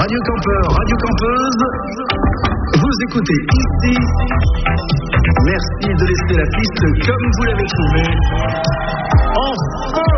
Radio campeur, radio campeuse, vous écoutez ici. Merci de laisser la piste comme vous l'avez trouvée. En feu.